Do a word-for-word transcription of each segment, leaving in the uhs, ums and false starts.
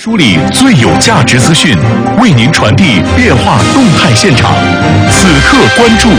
梳理最有价值资讯，为您传递变化动态现场。此刻关注。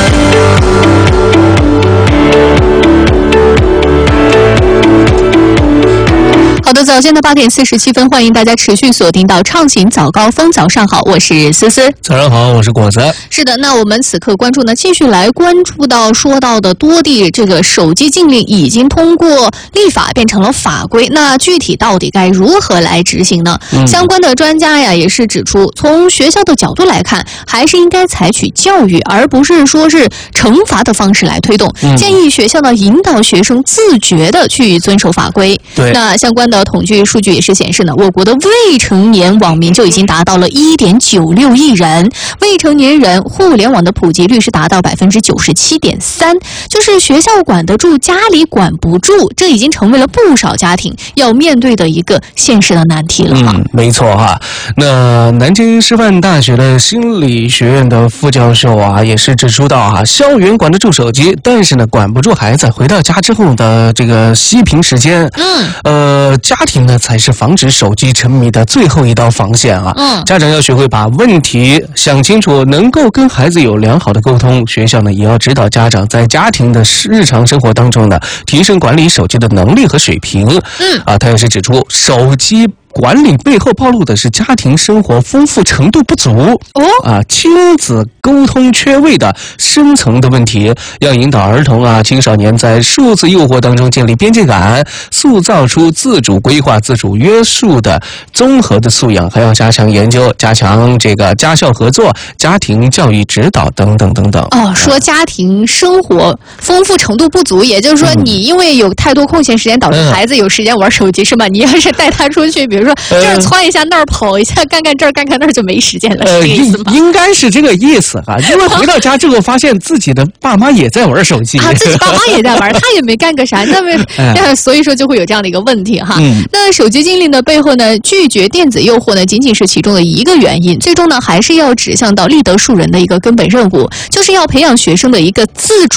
好的，早间的八点四十七分，欢迎大家持续锁定到畅行早高峰。早上好，我是思思。 早上好，我是果子。 是的，那我们此刻关注呢，继续来关注到说到的多地这个手机禁令已经通过立法变成了法规，那具体到底该如何来执行呢？嗯、相关的专家呀也是指出，从学校的角度来看，还是应该采取教育，而不是说是惩罚的方式来推动。嗯、建议学校呢引导学生自觉的去遵守法规。 对， 那相关的统计数据也是显示呢，我国的未成年网民就已经达到了 一点九六亿人，未成年人互联网的普及率是达到 百分之九十七点三， 就是学校管得住，家里管不住，这已经成为了不少家庭要面对的一个现实的难题了哈。 嗯，没错哈。那南京师范大学的心理学院的副教授啊，也是指出到啊，校园管得住手机，但是呢，管不住孩子回到家之后的这个息屏时间，嗯，呃，家庭呢才是防止手机沉迷的最后一道防线啊。嗯，家长要学会把问题想清楚，能够跟孩子有良好的沟通。学校呢也要指导家长在家庭的日常生活当中呢，提升管理手机的能力和水平。嗯，啊，他也是指出，手机管理背后暴露的是家庭生活丰富程度不足哦，啊，亲子沟通缺位的深层的问题，要引导儿童啊、青少年在数字诱惑当中建立边界感，塑造出自主规划、自主约束的综合的素养，还要加强研究，加强这个家校合作、家庭教育指导等等等等。 哦，说家庭生活丰富程度不足，也就是说，你因为有太多空闲时间，导致孩子有时间玩手机，是吧？你要是带他出去，比如说这儿窜一下，那儿跑一下，干干这儿干干那儿，就没时间了，是这个意思吗？ 应该是这个意思啊，因为回到家之后发现自己的爸妈也在玩手机啊，自己爸妈也在玩，他也没干个啥，那么、嗯、所以说就会有这样的一个问题哈。嗯、那手机禁令的背后呢，拒绝电子诱惑呢，仅仅是其中的一个原因，最终呢还是要指向到立德树人的一个根本任务，就是要培养学生的一个自主